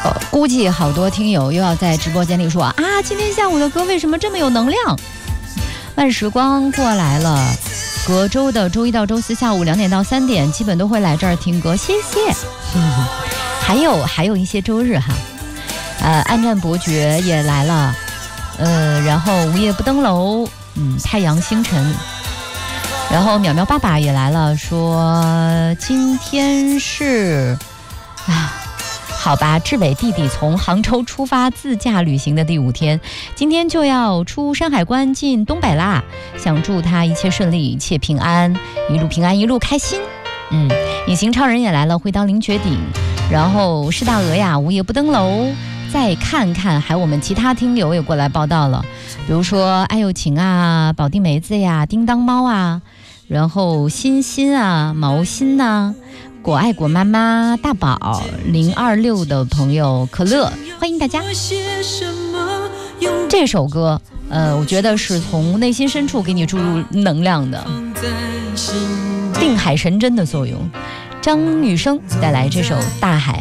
估计好多听友又要在直播间里说啊，今天下午的歌为什么这么有能量？慢时光过来了，隔周的周一到周四下午2点到3点，基本都会来这儿听歌，谢谢。还有一些周日哈，暗战伯爵也来了，然后无夜不登楼，太阳星辰，然后淼淼爸爸也来了，说今天是好吧，志伟弟弟从杭州出发自驾旅行的第5天，今天就要出山海关进东北啦，想祝他一切顺利，一切平安，一路平安，一路开心。隐形超人也来了，挥刀临绝顶，然后是大鹅呀，无夜不登楼，再看看还有我们其他听友也过来报道了，比如说爱有情啊，宝地梅子呀，叮当猫啊，然后欣欣啊，毛心呐，果爱果妈妈，大宝026的朋友可乐，欢迎大家。这首歌我觉得是从内心深处给你注入能量的，定海神针的作用。张雨生带来这首《大海》。